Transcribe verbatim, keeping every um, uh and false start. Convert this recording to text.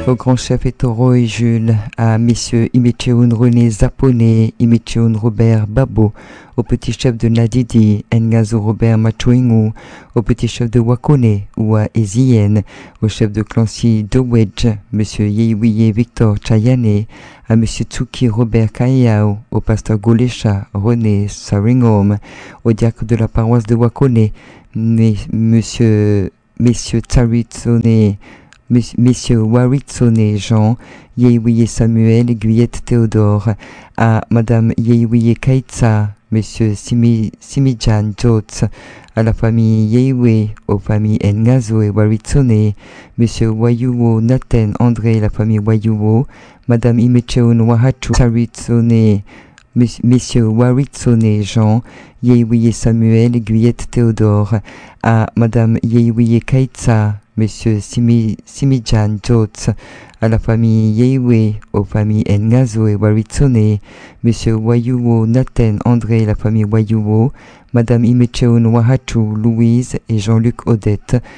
au grand chef Etoro et Jules, à messieurs Imicheun René Zaponé, Imicheun Robert Babo, au petit chef de Nadidi, Ngazo Robert Machoingu, au petit chef de Wakone, ou à Ezien, au chef de Clancy Dowedge, monsieur Yewiye Victor Chayane, à monsieur Tsuki Robert Kayao, au pasteur Golesha René Saringom, au diacre de la paroisse de Wakone, monsieur, messieurs Tsaritsone, messieurs Waritsone Jean, Yewiye Samuel, Guyette Théodore, à madame Yewiye Kaitsa, monsieur Simi, Simijan Jots, à la famille Yewe, aux familles Ngazo et Waritsone, monsieur Wayuwo Nathan André, la famille Wayuwo, madame Imecheon Wahachu Saritsone, messieurs Waritsone Jean, Yewiye Samuel, Guyette Théodore, à madame Yewiye Kaitsa, monsieur Simi, Simijan Jots, à la famille Yewe, aux familles Ngazo et Waritsone, monsieur Wayuwo Nathan André, la famille Wayuwo, madame Imecheon Wahachu Louise et Jean-Luc Odette,